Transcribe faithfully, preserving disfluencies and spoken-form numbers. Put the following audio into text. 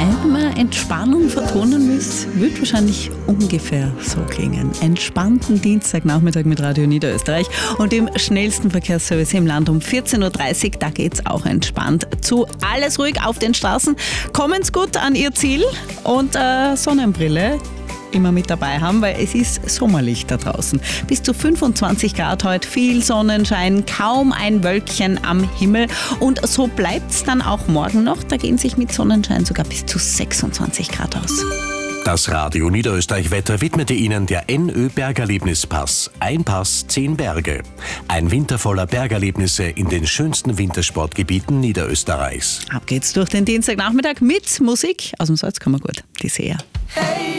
einmal Entspannung vertonen müsst, wird wahrscheinlich ungefähr so klingen. Entspannten Dienstagnachmittag mit Radio Niederösterreich und dem schnellsten Verkehrsservice im Land um vierzehn Uhr dreißig. Da geht's auch entspannt zu. Alles ruhig auf den Straßen. Kommen's gut an Ihr Ziel und äh, Sonnenbrille immer mit dabei haben, weil es ist sommerlich da draußen. Bis zu fünfundzwanzig Grad heute, viel Sonnenschein, kaum ein Wölkchen am Himmel. Und so bleibt's dann auch morgen noch. Da gehen sich mit Sonnenschein sogar bis zu sechsundzwanzig Grad aus. Das Radio Niederösterreich Wetter widmete Ihnen der N Ö Bergerlebnispass. Ein Pass, zehn Berge. Ein Winter voller Bergerlebnisse in den schönsten Wintersportgebieten Niederösterreichs. Ab geht's durch den Dienstagnachmittag mit Musik aus dem Salzkammergut. Die Seher. Hey!